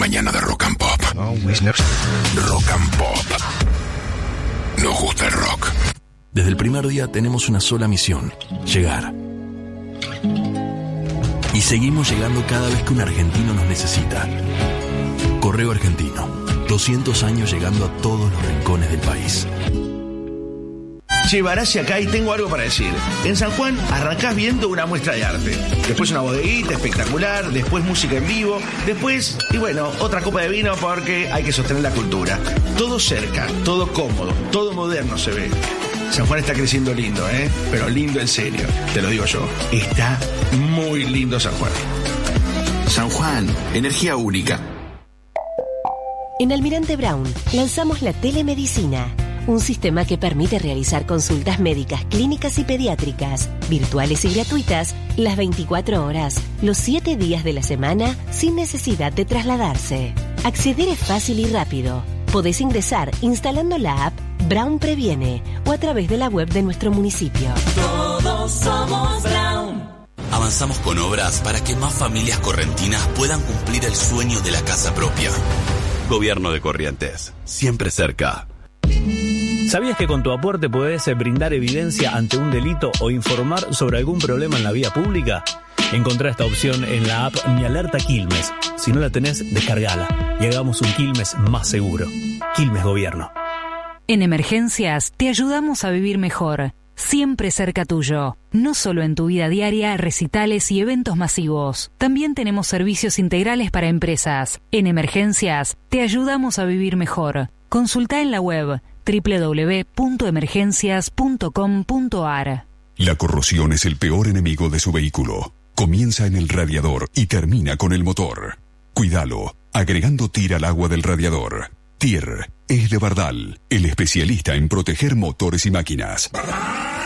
mañana de Rock and Pop. Rock and Pop. Nos gusta el rock. Desde el primer día tenemos una sola misión: llegar. Y seguimos llegando cada vez que un argentino nos necesita. Correo Argentino, 200 años llegando a todos los rincones del país. Che, Barassi acá y tengo algo para decir. En San Juan arrancás viendo una muestra de arte, después una bodeguita espectacular, después música en vivo, después, y bueno, otra copa de vino porque hay que sostener la cultura. Todo cerca, todo cómodo, todo moderno se ve. San Juan está creciendo lindo, pero lindo en serio, te lo digo yo. Está muy lindo San Juan. San Juan, energía única. En Almirante Brown lanzamos la telemedicina, un sistema que permite realizar consultas médicas, clínicas y pediátricas, virtuales y gratuitas, las 24 horas, los 7 días de la semana, sin necesidad de trasladarse. Acceder es fácil y rápido. Podés ingresar instalando la app Brown Previene o a través de la web de nuestro municipio. Todos somos Brown. Avanzamos con obras para que más familias correntinas puedan cumplir el sueño de la casa propia. Gobierno de Corrientes, siempre cerca. ¿Sabías que con tu aporte podés brindar evidencia ante un delito o informar sobre algún problema en la vía pública? Encontrá esta opción en la app Mi Alerta Quilmes. Si no la tenés, descargala y hagamos un Quilmes más seguro. Quilmes Gobierno. En emergencias te ayudamos a vivir mejor, siempre cerca tuyo. No solo en tu vida diaria, recitales y eventos masivos. También tenemos servicios integrales para empresas. En emergencias te ayudamos a vivir mejor. Consulta en la web www.emergencias.com.ar. La corrosión es el peor enemigo de su vehículo. Comienza en el radiador y termina con el motor. Cuídalo, agregando TIR al agua del radiador. TIR es de Bardal, el especialista en proteger motores y máquinas.